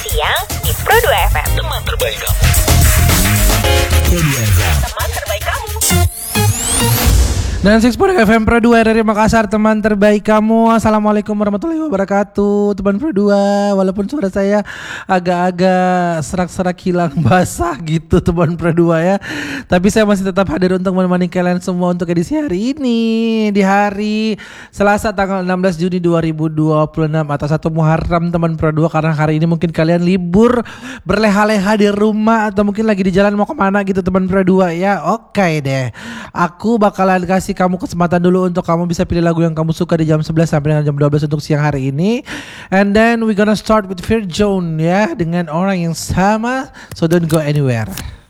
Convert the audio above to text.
siang di Pro 2 FM. Teman terbaik kamu. Pro 2 FM. Teman terbaik kamu. Dan 6 FM Pro 2 dari Makassar, teman terbaik kamu. Assalamualaikum warahmatullahi wabarakatuh, teman Pro 2. Walaupun suara saya agak-agak serak-serak hilang basah gitu teman Pro 2 ya, tapi saya masih tetap hadir untuk menemani kalian semua untuk edisi hari ini, di hari Selasa tanggal 16 Juni 2026 atau 1 Muharram teman Pro 2. Karena hari ini mungkin kalian libur, berleha-leha di rumah, atau mungkin lagi di jalan mau kemana gitu teman Pro 2 ya. Oke deh, aku bakalan kasih kamu kesempatan dulu untuk kamu bisa pilih lagu yang kamu suka di jam 11 sampai dengan jam 12 untuk siang hari ini. And then we gonna start with Fear Zone ya, dengan orang yang sama. So don't go anywhere.